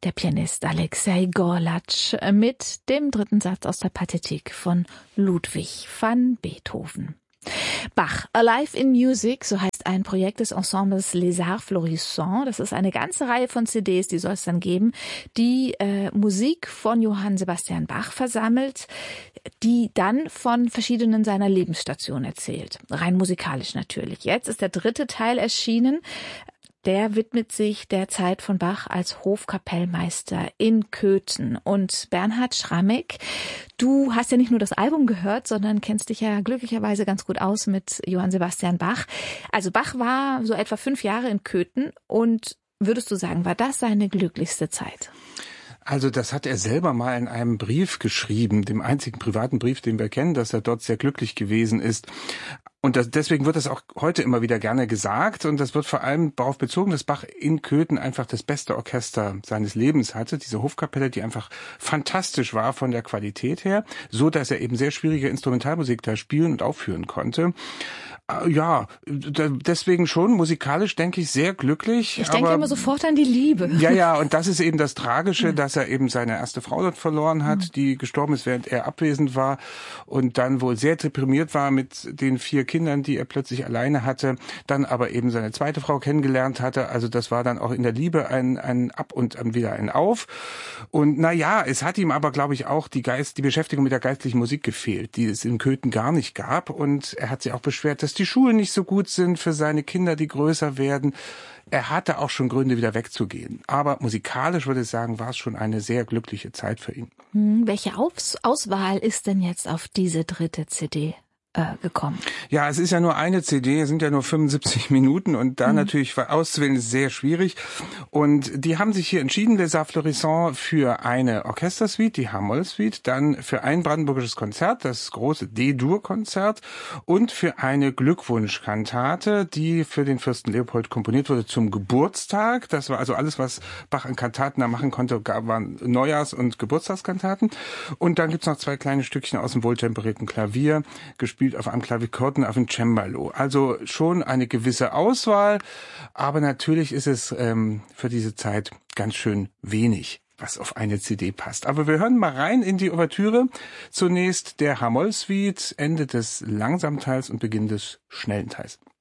der Pianist Alexei Gorlatsch mit dem dritten Satz aus der Pathetik von Ludwig van Beethoven. Bach, Alive in Music, so heißt ein Projekt des Ensembles Les Arts Florissants. Das ist eine ganze Reihe von CDs, die soll es dann geben, die Musik von Johann Sebastian Bach versammelt, die dann von verschiedenen seiner Lebensstationen erzählt. Rein musikalisch natürlich. Jetzt ist der dritte Teil erschienen. Der widmet sich der Zeit von Bach als Hofkapellmeister in Köthen. Und Bernhard Schrammeck, du hast ja nicht nur das Album gehört, sondern kennst dich ja glücklicherweise ganz gut aus mit Johann Sebastian Bach. Also Bach war so etwa 5 Jahre in Köthen und würdest du sagen, war das seine glücklichste Zeit? Also das hat er selber mal in einem Brief geschrieben, dem einzigen privaten Brief, den wir kennen, dass er dort sehr glücklich gewesen ist. Und deswegen wird das auch heute immer wieder gerne gesagt. Und das wird vor allem darauf bezogen, dass Bach in Köthen einfach das beste Orchester seines Lebens hatte. Diese Hofkapelle, die einfach fantastisch war von der Qualität her, so dass er eben sehr schwierige Instrumentalmusik da spielen und aufführen konnte. Ja, deswegen schon musikalisch, denke ich, sehr glücklich. Ich denke immer sofort an die Liebe. Ja, und das ist eben das Tragische, dass er eben seine erste Frau dort verloren hat, die gestorben ist, während er abwesend war und dann wohl sehr deprimiert war mit den 4 Kindern, die er plötzlich alleine hatte, dann aber eben seine zweite Frau kennengelernt hatte. Also das war dann auch in der Liebe ein Ab und wieder ein Auf. Und es hat ihm aber, glaube ich, auch die Beschäftigung mit der geistlichen Musik gefehlt, die es in Köthen gar nicht gab. Und er hat sich auch beschwert, dass die Schulen nicht so gut sind für seine Kinder, die größer werden. Er hatte auch schon Gründe, wieder wegzugehen. Aber musikalisch, würde ich sagen, war es schon eine sehr glückliche Zeit für ihn. Welche Auswahl ist denn jetzt auf diese dritte CD gekommen? Ja, es ist ja nur eine CD, es sind ja nur 75 Minuten und da natürlich auszuwählen ist sehr schwierig. Und die haben sich hier entschieden, Les Arts Florissants, für eine Orchestersuite, die H-Moll-Suite, dann für ein brandenburgisches Konzert, das große D-Dur-Konzert und für eine Glückwunschkantate, die für den Fürsten Leopold komponiert wurde zum Geburtstag. Das war also alles, was Bach an Kantaten da machen konnte, waren Neujahrs- und Geburtstagskantaten. Und dann gibt's noch 2 kleine Stückchen aus dem wohltemperierten Klavier, gespielt auf einem Klavichord, auf dem Cembalo. Also schon eine gewisse Auswahl, aber natürlich ist es für diese Zeit ganz schön wenig, was auf eine CD passt. Aber wir hören mal rein in die Ouvertüre. Zunächst der H-Moll-Suite, Ende des langsamen Teils und Beginn des schnellen Teils.